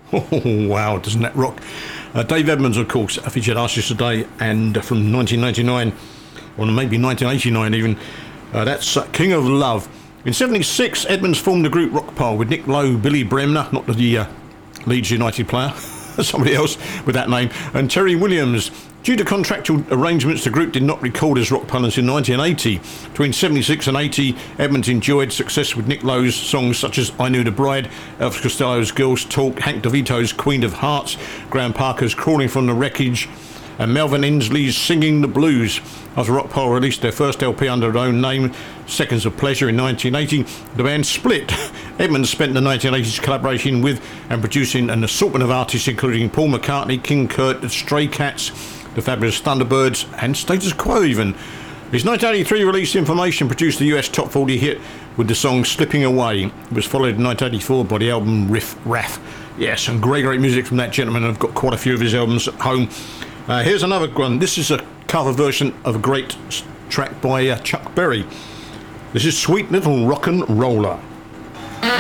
Oh, wow, doesn't that rock? Dave Edmunds, of course, a featured artist today, and from 1999, or maybe 1989 even, that's King of Love. In 76, Edmunds formed the group Rockpile with Nick Lowe, Billy Bremner, not the Leeds United player, somebody else with that name, and Terry Williams. Due to contractual arrangements, the group did not record as Rockpile until 1980. Between 76 and 80, Edmunds enjoyed success with Nick Lowe's songs such as I Knew the Bride, Elvis Costello's Girls Talk, Hank DeVito's Queen of Hearts, Graham Parker's Crawling from the Wreckage, and Melvin Inslee's Singing the Blues. After Rockpile released their first LP under their own name, Seconds of Pleasure, in 1980, the band split. Edmunds spent the 1980s collaborating with and producing an assortment of artists including Paul McCartney, King Kurt, the Stray Cats, the Fabulous Thunderbirds, and Status Quo even. His 1983 release Information produced the US Top 40 hit with the song Slipping Away. It was followed in 1984 by the album Riff Raff. Yes, some great music from that gentleman. I've got quite a few of his albums at home. Here's another one. This is a cover version of a great track by Chuck Berry. This is Sweet Little Rock'n' Roller.